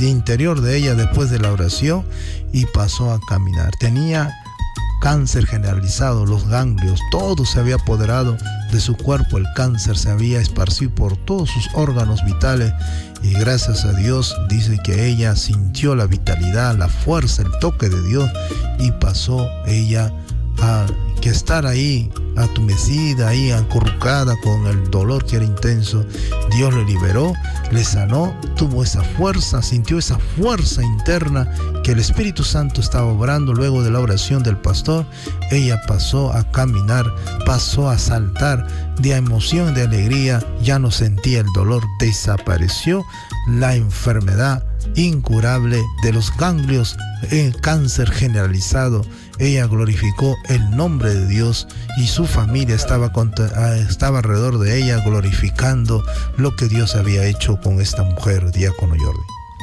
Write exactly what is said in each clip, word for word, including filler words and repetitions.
de interior de ella después de la oración y pasó a caminar. Tenía cáncer generalizado, los ganglios, todo se había apoderado de su cuerpo, el cáncer se había esparcido por todos sus órganos vitales y gracias a Dios dice que ella sintió la vitalidad, la fuerza, el toque de Dios y pasó ella a que estar ahí atumecida, ahí acurrucada con el dolor que era intenso. Dios le liberó, le sanó, tuvo esa fuerza, sintió esa fuerza interna que el Espíritu Santo estaba obrando luego de la oración del pastor. Ella pasó a caminar, pasó a saltar de emoción, de alegría, ya no sentía el dolor, desapareció la enfermedad incurable de los ganglios, el cáncer generalizado. Ella glorificó el nombre de Dios y su familia estaba, estaba alrededor de ella glorificando lo que Dios había hecho con esta mujer, diácono Jordi.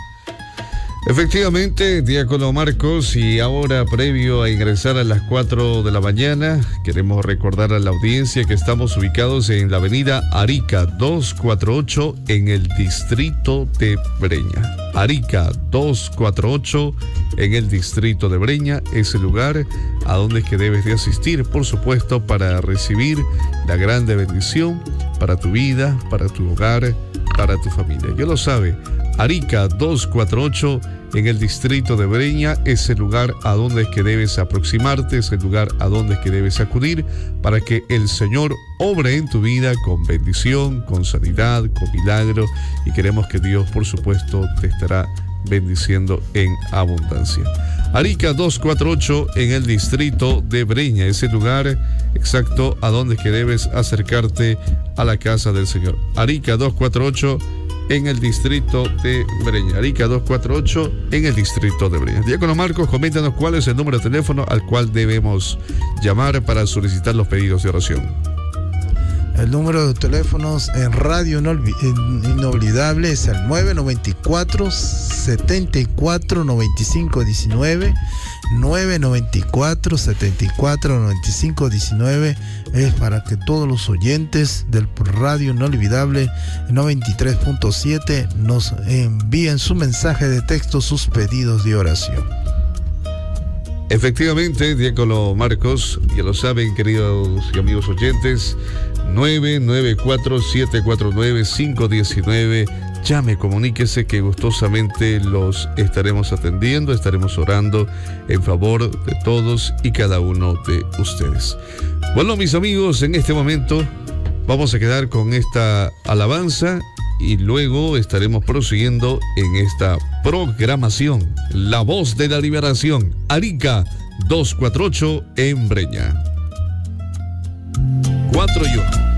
Efectivamente, diácono Marcos, y ahora previo a ingresar a las cuatro de la mañana, queremos recordar a la audiencia que estamos ubicados en la avenida Arica doscientos cuarenta y ocho en el distrito de Breña. Arica doscientos cuarenta y ocho en el distrito de Breña es el lugar a donde es que debes de asistir, por supuesto, para recibir la grande bendición para tu vida, para tu hogar, para tu familia. Ya lo sabe, Arica doscientos cuarenta y ocho en el distrito de Breña es el lugar a donde es que debes aproximarte, es el lugar a donde es que debes acudir para que el Señor obre en tu vida con bendición, con sanidad, con milagro, y queremos que Dios, por supuesto, te estará bendiciendo en abundancia. Arica doscientos cuarenta y ocho en el distrito de Breña es el lugar exacto a donde es que debes acercarte a la casa del Señor. Arica doscientos cuarenta y ocho en el distrito de Breña. Arica doscientos cuarenta y ocho en el distrito de Breña. Diácono Marcos, coméntanos cuál es el número de teléfono al cual debemos llamar para solicitar los pedidos de oración. El número de teléfonos en Radio Inolvidable es el nueve noventa y cuatro, setenta y cuatro, noventa y cinco diecinueve, nueve noventa y cuatro, setenta y cuatro, noventa y cinco diecinueve. Es para que todos los oyentes del Radio Inolvidable noventa y tres punto siete nos envíen su mensaje de texto, sus pedidos de oración. Efectivamente, diácono Marcos, ya lo saben, queridos y amigos oyentes, nueve nueve cuatro, siete cuatro nueve, cinco uno nueve. Llame, comuníquese que gustosamente los estaremos atendiendo, estaremos orando en favor de todos y cada uno de ustedes. Bueno, mis amigos, en este momento vamos a quedar con esta alabanza y luego estaremos prosiguiendo en esta programación. La Voz de la Liberación, Arica doscientos cuarenta y ocho en Breña. cuatro y uno.